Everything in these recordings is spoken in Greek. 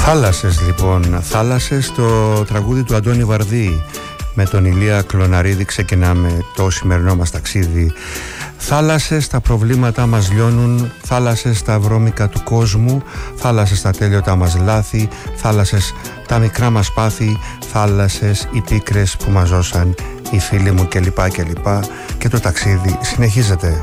Θάλασσες λοιπόν, θάλασσες, το τραγούδι του Αντώνη Βαρδί. Με τον Ηλία Κλωναρίδη ξεκινάμε το σημερινό μας ταξίδι. Θάλασσες, τα προβλήματά μας λιώνουν, θάλασσες, τα βρώμικα του κόσμου, θάλασσες, τα τέλειωτά μας λάθη, θάλασσες, τα μικρά μας πάθη, θάλασσες, οι πίκρες που μας ζώσαν οι φίλοι μου κλπ. Και το ταξίδι συνεχίζεται.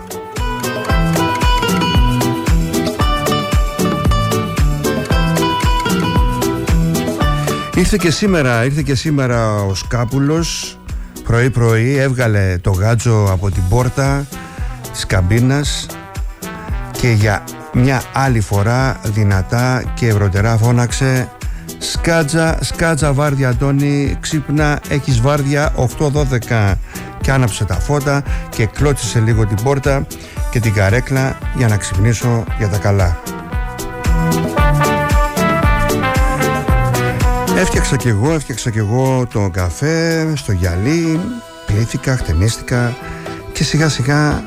Ήρθε και σήμερα ο Σκάπουλος πρωί έβγαλε το γάτζο από την πόρτα της καμπίνας και για μια άλλη φορά δυνατά και ευρωτερά φώναξε: σκάτζα βάρδια Αντώνη, ξύπνα, έχεις βάρδια 8-12. Και άναψε τα φώτα και κλώτσισε λίγο την πόρτα και την καρέκλα για να ξυπνήσω για τα καλά. Έφτιαξα κι εγώ το καφέ στο γυαλί, πλήθηκα, χτενίστηκα και σιγά σιγά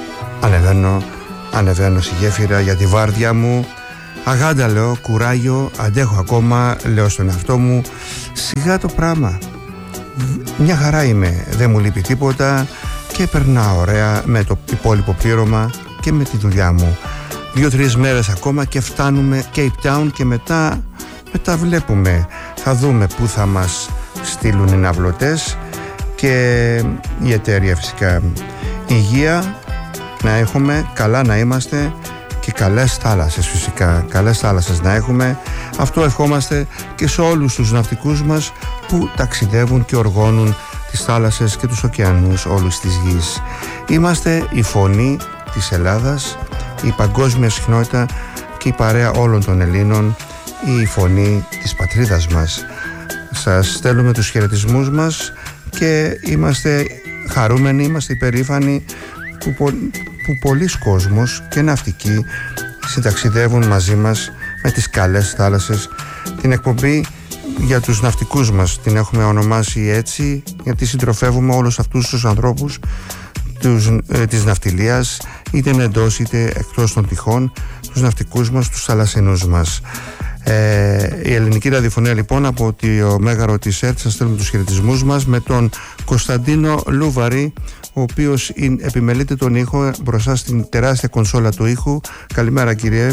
ανεβαίνω στη γέφυρα για τη βάρδια μου. Αγάντα, λέω, κουράγιο, αντέχω ακόμα, λέω στον εαυτό μου, σιγά το πράγμα. Μια χαρά είμαι, δεν μου λείπει τίποτα και περνάω ωραία με το υπόλοιπο πλήρωμα και με τη δουλειά μου. 2-3 μέρες ακόμα και φτάνουμε Cape Town και μετά βλέπουμε. Θα δούμε πού θα μας στείλουν οι ναυλωτές και η εταιρεία φυσικά. Υγεία να έχουμε, καλά να είμαστε και καλές θάλασσες φυσικά. Καλές θάλασσες να έχουμε. Αυτό ευχόμαστε και σε όλους τους ναυτικούς μας που ταξιδεύουν και οργώνουν τις θάλασσες και τους ωκεανούς όλους της γης. Είμαστε η φωνή της Ελλάδας, η παγκόσμια συχνότητα και η παρέα όλων των Ελλήνων, η φωνή της πατρίδας μας. Σας στέλνουμε τους χαιρετισμούς μας και είμαστε χαρούμενοι, είμαστε υπερήφανοι που πολλοί κόσμος και ναυτικοί συνταξιδεύουν μαζί μας με τις καλές θάλασσες. Την εκπομπή για τους ναυτικούς μας την έχουμε ονομάσει έτσι, γιατί συντροφεύουμε όλους αυτούς τους ανθρώπους της ναυτιλίας, είτε εντός είτε εκτός των τυχών, τους ναυτικούς μας, τους θαλασσινούς μας. Η ελληνική ραδιοφωνία λοιπόν από το μέγαρο της ΕΡΤ σας στέλνουμε τους χαιρετισμούς μας με τον Κωνσταντίνο Λούβαρη, ο οποίος επιμελείται τον ήχο μπροστά στην τεράστια κονσόλα του ήχου. Καλημέρα κύριε.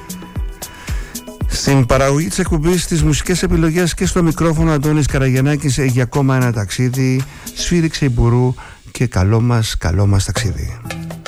Στην παραγωγή της εκπομπής, στις μουσικές επιλογές και στο μικρόφωνο Αντώνης Καραγιαννάκης για ακόμα ένα ταξίδι. Σφύριξε η μπουρού και καλό μας ταξίδι.